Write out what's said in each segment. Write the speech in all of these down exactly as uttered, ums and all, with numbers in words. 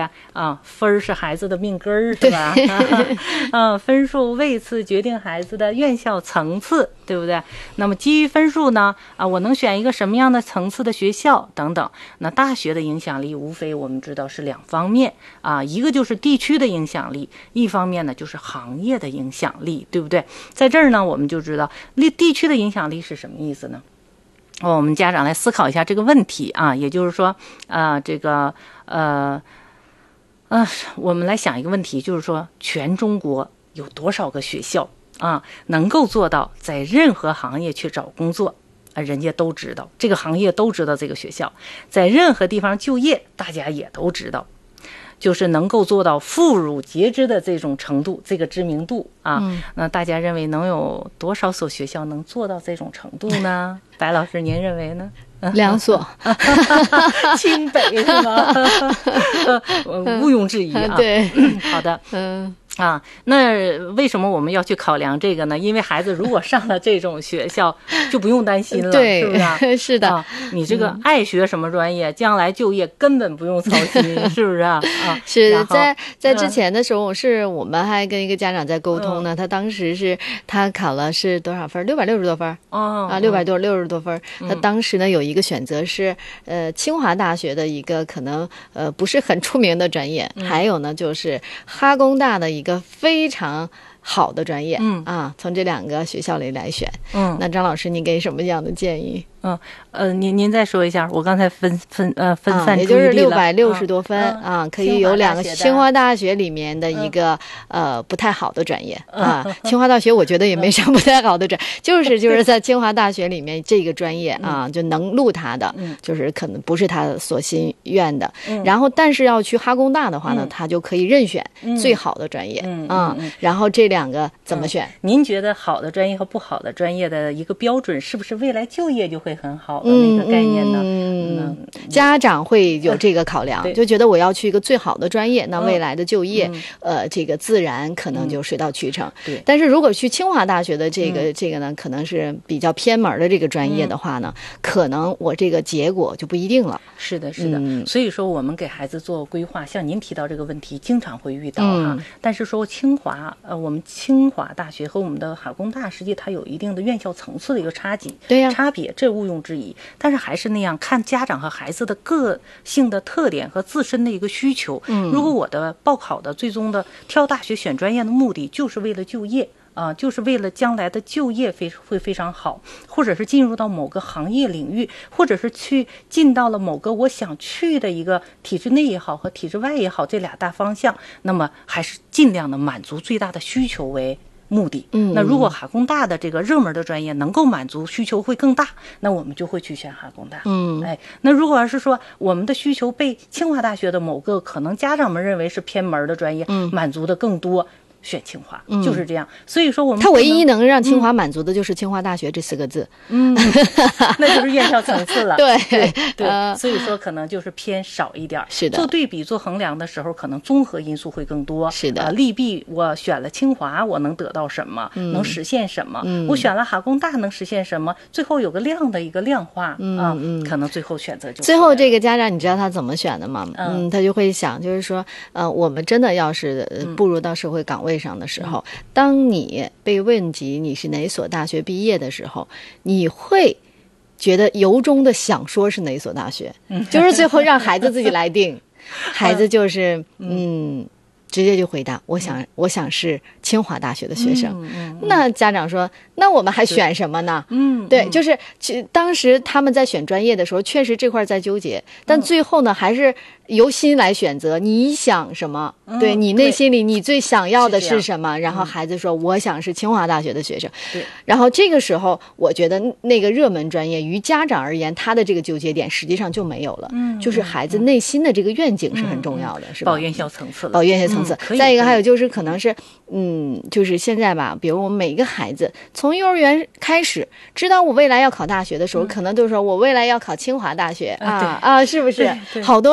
对啊？分儿是孩子的命根儿，是吧？啊，分数位次决定孩子的院校层次，对不对？那么基于分数呢，啊，我能选一个什么样的层次的学校等等。那大学的影响力无非我们知道是两方面啊，一个就是地区的影响力，一方面呢就是行业的影响力，对不对？在这儿呢，我们就知道地区的影响力是什么意思呢？哦，我们家长来思考一下这个问题啊，也就是说，啊，这个呃，呃，我们来想一个问题，就是说，全中国有多少个学校啊，能够做到在任何行业去找工作啊，人家都知道，这个行业都知道这个学校，在任何地方就业，大家也都知道。就是能够做到妇孺皆知的这种程度，这个知名度啊，嗯、那大家认为能有多少所学校能做到这种程度呢？白老师，您认为呢？ 两所， 清北是吗？呃，毋庸置疑啊。 对， 好的， 嗯。 啊，那为什么我们要去考量这个呢？因为孩子如果上了这种学校，就不用担心了， 对， 是不是、啊？ 是的、 啊，你这个爱学什么专业，嗯、将来就业根本不用操心，是不是啊？啊， 是在在之前的时候，是我们还跟一个家长在沟通呢。嗯、他当时是他考了是多少分？六百六十多分。哦，啊，六百多六十多分。嗯、他当时呢有一个选择是呃清华大学的一个可能呃不是很出名的专业，嗯、还有呢就是哈工大的一个。一个非常好的专业，嗯啊，从这两个学校里来选，嗯，那张老师，你给什么样的建议？ 嗯呃，您您再说一下，我刚才分分呃分散注意力了， 啊、也就是六百六十多分、嗯、啊，可以有两个清华大学里面的一个、嗯、呃不太好的专业、嗯、啊。清华大学我觉得也没啥不太好的专，就是就是在清华大学里面这个专业啊、嗯、就能录他的，嗯、就是可能不是他所心愿的。嗯、然后但是要去哈工大的话呢，嗯、他就可以任选最好的专业，嗯啊。嗯嗯、然后这两个怎么选、嗯？ 您觉得好的专业和不好的专业的一个标准是不是未来就业就会很好的那个概念呢？ 嗯，嗯家长会有这个考量，嗯、就觉得我要去一个最好的专业，那未来的就业，嗯、呃，这个自然可能就水到渠成。 对、嗯， 但是如果去清华大学的这个、嗯、这个呢，可能是比较偏门的这个专业的话呢，嗯、可能我这个结果就不一定了。 是的，是的。嗯、所以说，我们给孩子做规划，像您提到这个问题，经常会遇到哈。嗯、但是说清华，呃，我们清华大学和我们的哈工大，实际它有一定的院校层次的一个差距， 对呀、啊， 差别，这毋庸置疑。但是还是那样，看家长和孩子的个性的特点和自身的一个需求。嗯，如果我的报考的最终的挑大学选专业的目的就是为了就业啊、呃，就是为了将来的就业非会非常好，或者是进入到某个行业领域，或者是去进到了某个我想去的一个体制内也好和体制外也好这俩大方向，那么还是尽量的满足最大的需求为目的。嗯，那如果哈工大的这个热门的专业能够满足需求会更大，那我们就会去选哈工大。嗯，哎，那如果要是说我们的需求被清华大学的某个可能家长们认为是偏门的专业，嗯，满足的更多，选清华，嗯、就是这样。所以说我们他唯一能让清华满足的就是清华大学这四个字， 嗯，那就是院校层次了。 对对对、呃，所以说可能就是偏少一点。 是的， 做对比做衡量的时候，可能综合因素会更多。 是的， 呃、利弊我选了清华，我能得到什么？嗯、能实现什么？嗯、我选了哈工大能实现什么？最后有个量的一个量化、嗯、啊，嗯、可能最后选择就最后这个家长，你知道他怎么选的吗？嗯，嗯他就会想，就是说，呃，我们真的要是步入到社会岗位上的时候，嗯、当你被问及你是哪所大学毕业的时候，你会觉得由衷的想说是哪所大学，嗯、就是最后让孩子自己来定，孩子就是嗯。嗯直接就回答，我想，嗯、我想是清华大学的学生。嗯嗯嗯、那家长说，那我们还选什么呢？嗯，对，就是其当时他们在选专业的时候，确实这块在纠结，但最后呢，还是由心来选择。你想什么？嗯、对你内心里你最想要的是什么？然后孩子说，我想是清华大学的学生。对，然后这个时候，我觉得那个热门专业于家长而言，他的这个纠结点实际上就没有了。嗯，就是孩子内心的这个愿景是很重要的，嗯、是吧？ 报院校层次了， 报院校层次。嗯、再一个还有就是可能是嗯就是现在吧，比如我们每个孩子从幼儿园开始知道我未来要考大学的时候，嗯、可能就是说我未来要考清华大学、嗯、啊啊是不是？好多人孩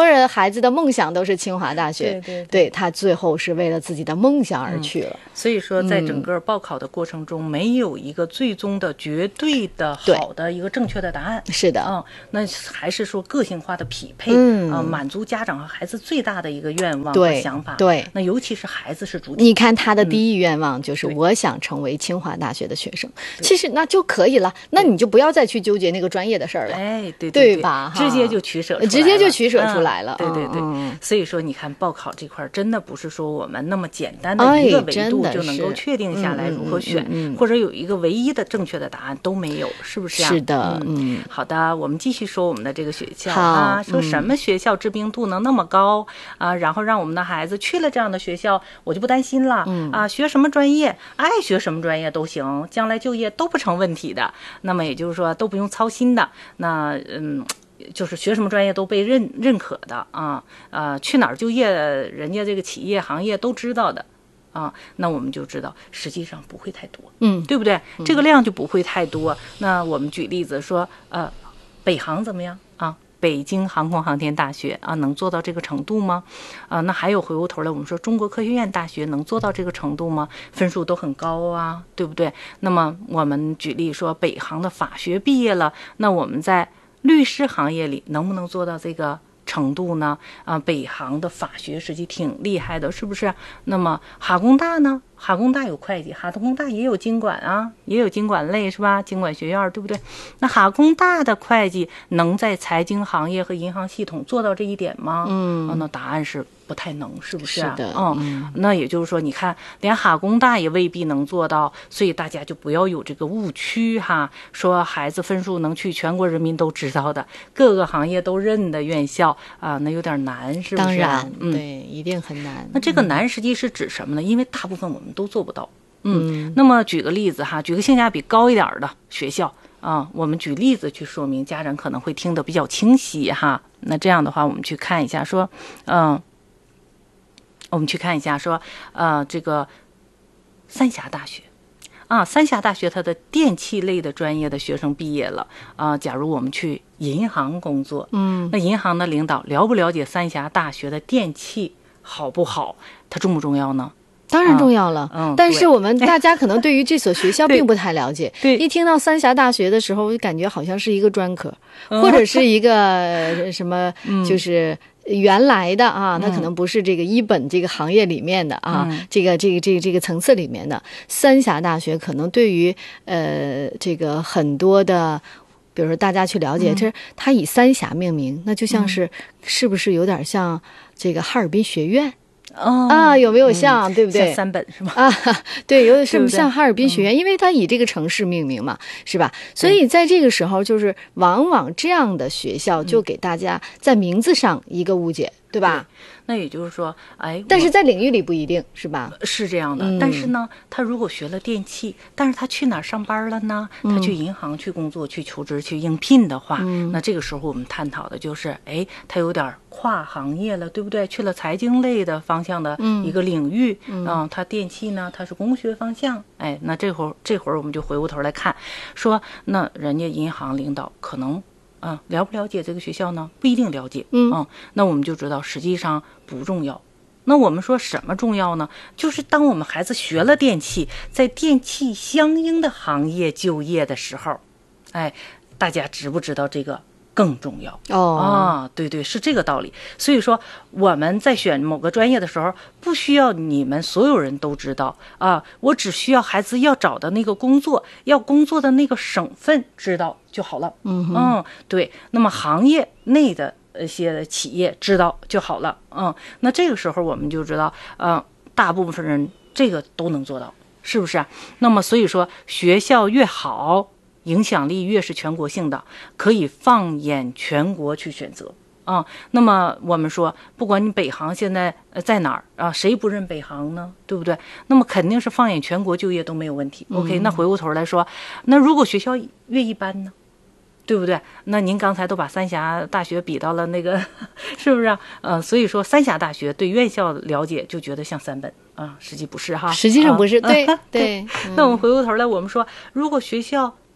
孩子的梦想都是清华大学， 对对对， 对，他最后是为了自己的梦想而去了。 嗯、所以说，在整个报考的过程中，嗯、没有一个最终的绝对的好的一个正确的答案。 是的， 嗯，那还是说个性化的匹配，嗯、呃，满足家长和孩子最大的一个愿望和想法。 对， 那尤其是孩子是主体。 你看他的第一愿望就是我想成为清华大学的学生，其实那就可以了，那你就不要再去纠结那个专业的事儿了。 哎，对对, 对吧？ 直接就取舍出来了， 直接就取舍出来了。 嗯、对对对、 嗯， 所以说你看报考这块真的不是说我们那么简单的一个维度就能够确定下来如何选， 哎嗯嗯嗯、 或者有一个唯一的正确的答案都没有，是不是啊？ 是的， 嗯，好的，我们继续说我们的这个学校啊， 说什么学校知名度能那么高、嗯、啊？然后让我们的孩子去了这样的学校，我就不担心了、 嗯、 啊，学什么专业，爱学什么专业都行，将来就业都不成问题的。那么也就是说都不用操心的。那嗯。就是学什么专业都被认认可的啊，呃，去哪儿就业，人家这个企业行业都知道的啊，那我们就知道实际上不会太多， 嗯， 对不对？这个量就不会太多。那我们举例子说，呃，北航怎么样啊？北京航空航天大学啊，能做到这个程度吗？啊，那还有回过头来，我们说中国科学院大学能做到这个程度吗？分数都很高啊，对不对？那么我们举例说，北航的法学毕业了，那我们在律师行业里能不能做到这个程度呢？啊，北航的法学实际挺厉害的，是不是？那么哈工大呢？哈工大有会计，哈工大也有经管啊，也有经管类是吧？经管学院对不对？那哈工大的会计能在财经行业和银行系统做到这一点吗？ 嗯， 啊、那答案是不太能，是不是啊？ 是的， 嗯，嗯那也就是说，你看，连哈工大也未必能做到，所以大家就不要有这个误区哈，说孩子分数能去全国人民都知道的、各个行业都认的院校啊，那有点难，是不是？ 当然， 嗯， 对，一定很难。 那这个难实际是指什么呢？因为大部分我们都做不到。嗯，那么举个例子哈，举个性价比高一点的学校啊，我们举例子去说明，家长可能会听得比较清晰哈。那这样的话，我们去看一下，说，嗯，我们去看一下，说，呃，这个三峡大学。啊，三峡大学它的电气类的专业的学生毕业了啊。假如我们去银行工作， 嗯， 那银行的领导了不了解三峡大学的电气好不好？它重不重要呢？ 当然重要了， 啊、嗯， 但是我们大家可能对于这所学校并不太了解。 对， 一听到三峡大学的时候，我就感觉好像是一个专科，嗯、或者是一个什么，就是原来的啊，它可能不是这个一本这个行业里面的啊， 嗯、 这个这个这个这个层次里面的。三峡大学可能对于呃这个很多的。比如说，大家去了解，这、嗯、它以三峡命名，那就像是、嗯、是不是有点像这个哈尔滨学院？ 哦啊，有没有像、嗯、对不对？ 像三本是吗？ 啊，对，有是不是像哈尔滨学院？嗯、因为它以这个城市命名嘛，是吧？所以在这个时候，就是往往这样的学校就给大家在名字上一个误解，嗯、对吧？ 对，那也就是说，哎， 但是在领域里不一定是吧？ 是这样的。 嗯、 但是呢，他如果学了电气，但是他去哪儿上班了呢？他去银行去工作、嗯、去求职、去应聘的话， 嗯、 那这个时候我们探讨的就是，哎，他有点跨行业了，对不对？去了财经类的方向的一个领域，嗯，嗯他电气呢，他是工学方向，哎，那这会儿这会儿我们就回过头来看，说那人家银行领导可能。嗯，了不了解这个学校呢？不一定了解。 嗯， 嗯，那我们就知道实际上不重要。那我们说什么重要呢？就是当我们孩子学了电气，在电气相应的行业就业的时候，哎，大家知不知道这个更重要？ 哦啊，对对，是这个道理。所以说我们在选某个专业的时候，不需要你们所有人都知道啊，我只需要孩子要找的那个工作，要工作的那个省份知道就好了。 嗯嗯，对。那么行业内的一些企业知道就好了。嗯，那这个时候我们就知道，嗯、呃，大部分人这个都能做到，是不是啊？那么所以说，学校越好，影响力越是全国性的，可以放眼全国去选择啊。那么我们说，不管你北航现在呃在哪儿啊，谁不认北航呢？对不对？那么肯定是放眼全国就业都没有问题。 嗯、 OK， 那回过头来说，那如果学校越一般呢？对不对？那您刚才都把三峡大学比到了那个，是不是啊？呃，所以说三峡大学对院校了解就觉得像三本啊，实际不是哈。 实际上不是， 啊、 对、 啊、 对。 嗯、那我们回过头来，我们说，如果学校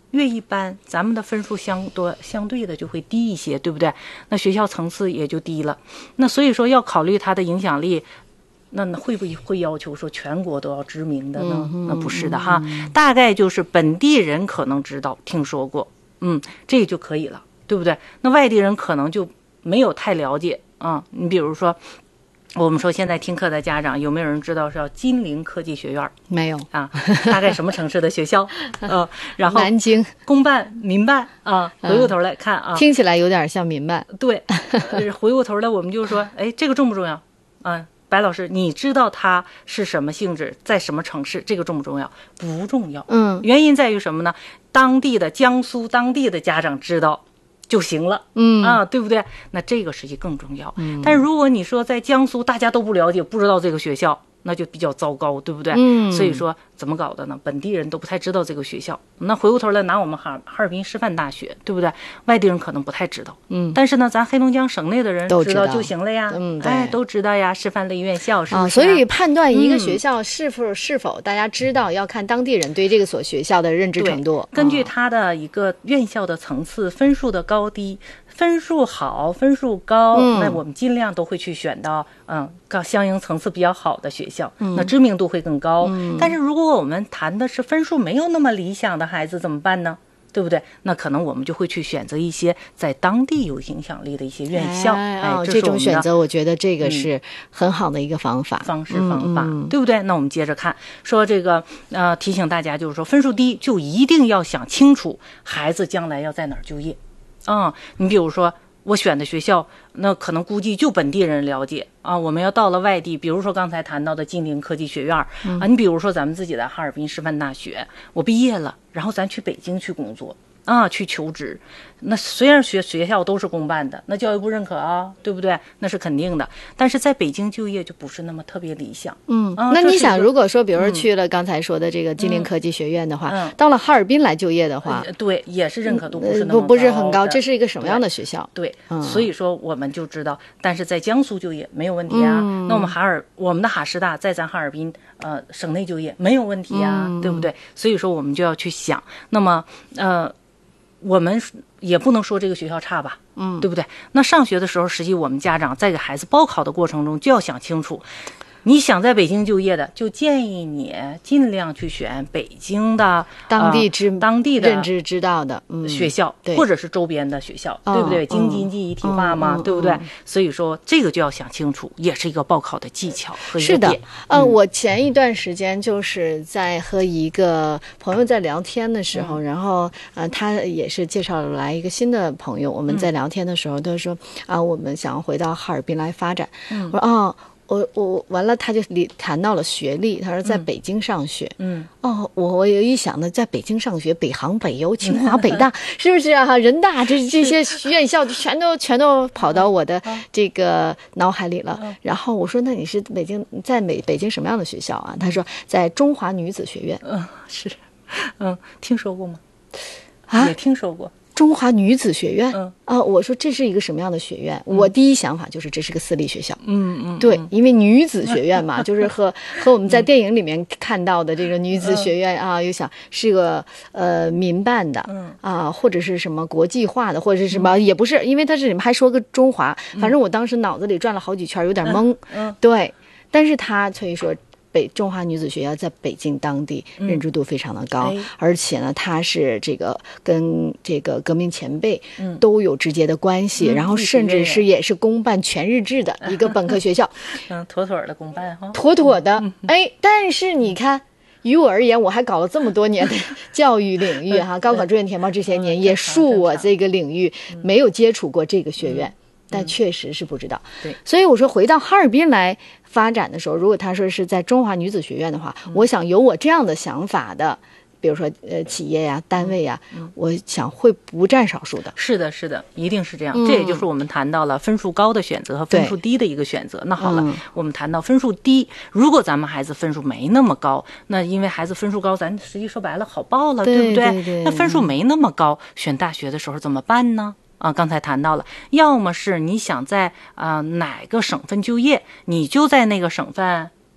越一般，咱们的分数相多相对的就会低一些，对不对？那学校层次也就低了。那所以说要考虑它的影响力，那会不会要求说全国都要知名的呢？ 嗯、 那不是的哈，大概就是本地人可能知道、听说过，嗯，这就可以了，对不对？那外地人可能就没有太了解啊。你比如说。我们说现在听课的家长有没有人知道是叫金陵科技学院？ 没有啊，大概什么城市的学校？呃，然后南京公办、民办啊，回过头来看啊， 听起来有点像民办。 对，回过头来我们就说，哎，这个重不重要？啊，白老师，你知道它是什么性质，在什么城市？这个重不重要？不重要。 嗯， 原因在于什么呢？当地的江苏当地的家长知道。就行了， 嗯啊，对不对？那这个实际更重要。嗯，但是如果你说在江苏大家都不了解，不知道这个学校，那就比较糟糕，对不对？ 嗯， 所以说怎么搞的呢？本地人都不太知道这个学校。那回过头来拿我们哈哈尔滨师范大学，对不对？外地人可能不太知道， 嗯， 但是呢，咱黑龙江省内的人知道就行了呀， 嗯， 哎，都知道呀，师范类院校是不是、啊啊？所以判断一个学校是否、嗯、是否大家知道，要看当地人对这个所学校的认知程度， 根据它的一个院校的层次、分数的高低。分数好，分数高，嗯、那我们尽量都会去选到嗯高相应层次比较好的学校，嗯、那知名度会更高。嗯、但是如果我们谈的是分数没有那么理想的孩子怎么办呢？对不对？那可能我们就会去选择一些在当地有影响力的一些院校。 哎， 哎哦、这, 这种选择，我觉得这个是很好的一个方法、 嗯、方式方法， 嗯、 对不对？那我们接着看，说这个呃，提醒大家就是说，分数低就一定要想清楚孩子将来要在哪儿就业。嗯，你比如说我选的学校，那可能估计就本地人了解啊。我们要到了外地，比如说刚才谈到的金陵科技学院、嗯、啊，你比如说咱们自己的哈尔滨师范大学，我毕业了，然后咱去北京去工作啊，去求职。那虽然学学校都是公办的，那教育部认可啊，对不对？那是肯定的。但是在北京就业就不是那么特别理想。 嗯， 啊、 那你想，如果说，比如说去了刚才说的这个金陵科技学院的话， 嗯、 到了哈尔滨来就业的话， 呃、对，也是认可度不是那么不、呃、不是很高。 的这是一个什么样的学校？ 对，对嗯、 所以说我们就知道，但是在江苏就业没有问题啊。嗯、那我们哈尔，我们的哈师大在咱哈尔滨呃省内就业没有问题啊， 嗯、 对不对？所以说我们就要去想，那么呃。我们也不能说这个学校差吧， 嗯， 对不对？那上学的时候，实际我们家长在给孩子报考的过程中就要想清楚，你想在北京就业的，就建议你尽量去选北京的当地知、 呃、当地的认知知道的学校， 嗯、 或者是周边的学校， 哦、 对不对？京津冀一体化嘛， 嗯、 对不对？ 嗯、 所以说这个就要想清楚，也是一个报考的技巧和一个点。是的，呃， 嗯、 我前一段时间就是在和一个朋友在聊天的时候， 嗯、 然后呃，他也是介绍来一个新的朋友，我们在聊天的时候，他说啊，我们想回到哈尔滨来发展。 嗯、 我说哦。我我完了，他就谈到了学历，他说在北京上学。 嗯， 哦，我我有一想呢，在北京上学，北航、北邮、清华、北大，是不是啊？人大这这些院校全都全都跑到我的这个脑海里了。然后我说，那你是北京在北北京什么样的学校啊？他说在中华女子学院。 嗯，是，嗯，听说过吗？ 啊， 也听说过。 中华女子学院， 嗯啊，我说这是一个什么样的学院？嗯、我第一想法就是这是个私立学校， 嗯嗯， 对，因为女子学院嘛，就是和和我们在电影里面看到的这个女子学院、嗯、啊，又想是个呃民办的， 嗯啊，或者是什么国际化的，或者是什么、嗯、也不是，因为它是你们还说个中华，反正我当时脑子里转了好几圈，有点懵， 嗯，嗯对，但是他所以说。北中华女子学校在北京当地认知度非常的高， 嗯哎、 而且呢，它是这个跟这个革命前辈都有直接的关系， 嗯、 然后甚至是也是公办全日制的一个本科学校， 嗯，妥妥的公办哈， 妥妥的，哎，但是你看。于我而言，我还搞了这么多年的教育领域哈，高考志愿填报这些年也恕我这个领域没有接触过这个学院。但确实是不知道， 对， 所以我说回到哈尔滨来发展的时候，如果他说是在中华女子学院的话， 嗯、 我想有我这样的想法的，比如说呃企业呀、单位呀， 嗯、 我想会不占少数的。 是的，是的，一定是这样。 嗯、 这也就是我们谈到了分数高的选择和分数低的一个选择。那好了， 嗯、 我们谈到分数低，如果咱们孩子分数没那么高，那因为孩子分数高，咱实际说白了好报了， 对不对？ 对对， 那分数没那么高，选大学的时候怎么办呢？啊，刚才谈到了，要么是你想在啊、呃、哪个省份就业，你就在那个省份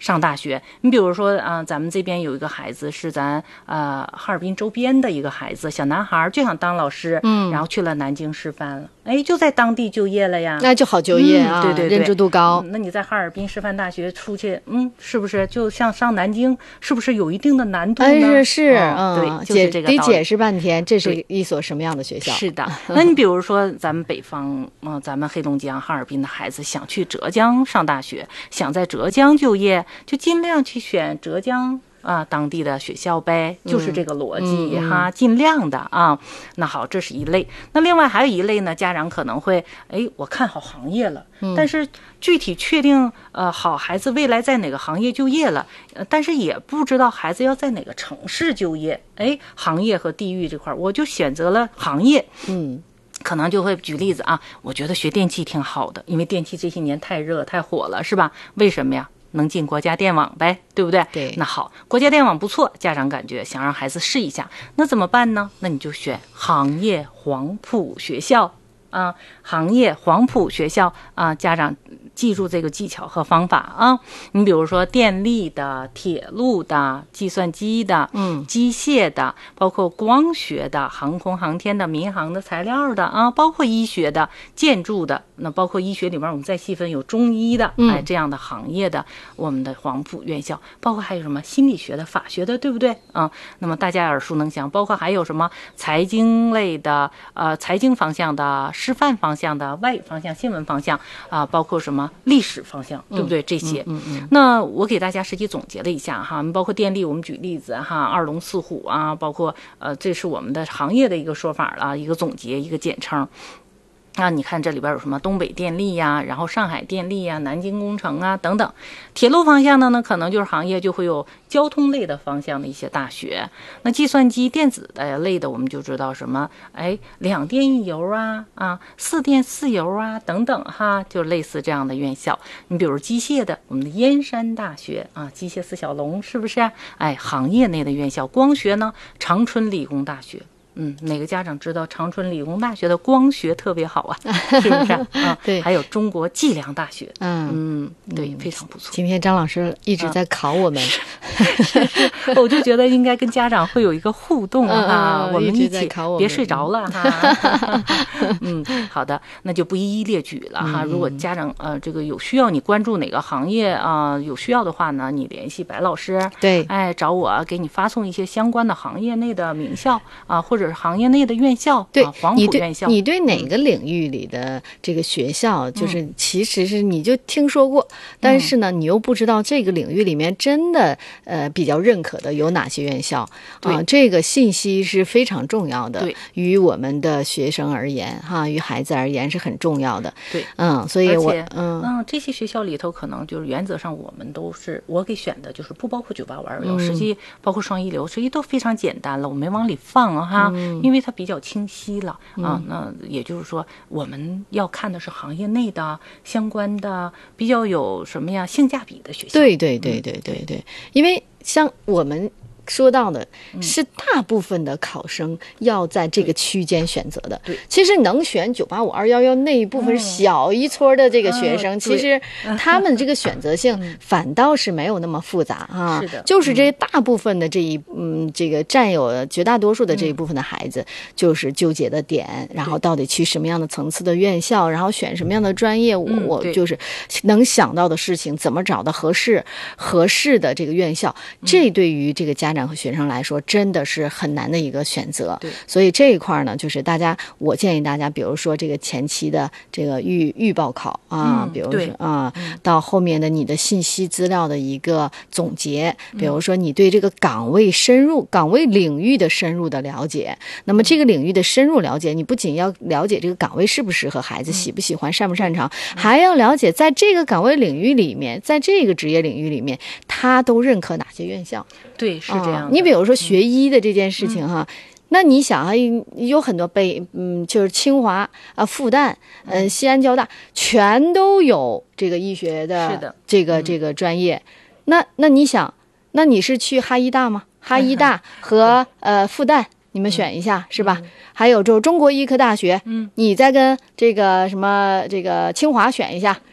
上大学。你比如说啊、呃，咱们这边有一个孩子是咱呃哈尔滨周边的一个孩子，小男孩就想当老师，嗯，然后去了南京师范了，哎，就在当地就业了呀， 那就好就业啊， 嗯、对对对， 认知度高、 嗯。那你在哈尔滨师范大学出去，嗯，是不是就像上南京，是不是有一定的难度呢？ 哎，是是， 哦、 嗯， 对，就是这个道理。 得解释半天，这是一所什么样的学校？ 是的，那你比如说咱们北方，嗯、呃，咱们黑龙江哈尔滨的孩子想去浙江上大学，想在浙江就业，就尽量去选浙江啊当地的学校呗，就是这个逻辑、嗯、哈，尽量的啊。那好，这是一类。那另外还有一类呢，家长可能会，哎，我看好行业了，嗯、但是具体确定呃好孩子未来在哪个行业就业了，呃，但是也不知道孩子要在哪个城市就业，哎，行业和地域这块我就选择了行业， 嗯。 可能就会举例子啊，我觉得学电气挺好的，因为电气这些年太热太火了，是吧？为什么呀？能进国家电网呗，对不对？ 对。 那好，国家电网不错，家长感觉想让孩子试一下，那怎么办呢？那你就选行业黄埔学校啊，行业黄埔学校啊，家长记住这个技巧和方法啊。你比如说电力的、铁路的、计算机的、 嗯、 机械的，包括光学的、航空航天的、民航的、材料的啊，包括医学的、建筑的，那包括医学里面我们再细分有中医的， 嗯、 哎，这样的行业的，我们的黄埔院校，包括还有什么心理学的、法学的，对不对啊？那么大家耳熟能详，包括还有什么财经类的，呃，财经方向的、师范方向的、外语方向、新闻方向啊、呃，包括什么历史方向，对不对？ 嗯、 这些， 嗯嗯嗯、 那我给大家实际总结了一下哈，包括电力，我们举例子哈，二龙四虎啊，包括呃，这是我们的行业的一个说法了，一个总结，一个简称。那你看这里边有什么东北电力呀，然后上海电力呀，南京工程啊等等。铁路方向的呢，可能就是行业就会有交通类的方向的一些大学。那计算机电子的类的，我们就知道什么，哎，两电一油啊，啊，四电四油啊等等哈，就类似这样的院校。你比如机械的，我们的燕山大学啊，机械四小龙是不是？哎，行业内的院校。光学呢，长春理工大学。嗯，哪个家长知道长春理工大学的光学特别好啊？是不是啊？ 对， 还有中国计量大学， 嗯嗯，对，非常不错。 今天张老师一直在考我们， 啊、我就觉得应该跟家长会有一个互动哈、 嗯， 我们一起我别睡着了哈。嗯，好的，那就不一一列举了哈。 嗯、 如果家长呃这个有需要，你关注哪个行业啊、呃，有需要的话呢，你联系白老师， 对， 哎，找我给你发送一些相关的行业内的名校啊，或者。或者行业内的院校， 对， 啊、黄埔院校， 你对哪个领域里的这个学校，嗯、就是其实是你就听说过，嗯、但是呢，你又不知道这个领域里面真的呃比较认可的有哪些院校啊、呃？这个信息是非常重要的， 对， 于我们的学生而言，哈，于孩子而言是很重要的。 对， 嗯，所以我嗯嗯，这些学校里头可能就是原则上我们都是我给选的，就是不包括九八五二幺，实际包括双一流，实际都非常简单了，我没往里放啊哈。嗯、因为它比较清晰了、嗯、啊，那也就是说，我们要看的是行业内的相关的比较有什么呀性价比的学校。 对对对对对对，因为像我们说到的是大部分的考生要在这个区间选择的。 对， 其实能选九八五二幺幺那一部分小一撮的这个学生，嗯、其实他们这个选择性反倒是没有那么复杂啊。 是的， 就是这大部分的这一嗯这个占有绝大多数的这一部分的孩子，就是纠结的点，然后到底去什么样的层次的院校，然后选什么样的专业，我我就是能想到的事情，怎么找到合适合适的这个院校，这对于这个家长和学生来说真的是很难的一个选择。 对， 所以这一块呢，就是大家我建议大家比如说这个前期的这个预预报考啊、嗯、比如说啊、嗯、到后面的你的信息资料的一个总结，比如说你对这个岗位深入岗位领域的深入的了解，那么这个领域的深入了解，你不仅要了解这个岗位适不适合孩子，喜不喜欢，擅不擅长，还要了解在这个岗位领域里面，在这个职业领域里面他都认可哪些院校。 对，是这样的、 嗯、你比如说学医的这件事情哈、嗯、那你想啊，有很多北嗯就是清华啊、复旦嗯、呃、西安交大全都有这个医学的这个这个专业、嗯、那那你想，那你是去哈医大吗？哈医大和呃复旦你们选一下、嗯、是吧、嗯、还有就中国医科大学，嗯，你再跟这个什么这个清华选一下，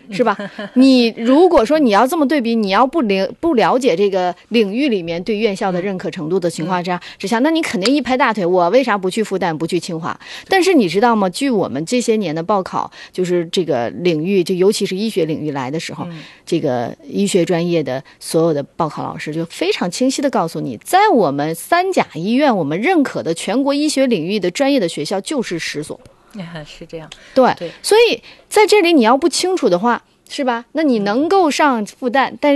是吧？你如果说你要这么对比，你要不了不了解这个领域里面对院校的认可程度的情况下之下，那你肯定一拍大腿，我为啥不去复旦，不去清华？但是你知道吗？据我们这些年的报考，就是这个领域，就尤其是医学领域来的时候，嗯、这个医学专业的所有的报考老师就非常清晰的告诉你，在我们三甲医院，我们认可的全国医学领域的专业的学校就是十所。 是这样， 对，对，所以在这里你要不清楚的话，是吧？那你能够上复旦，但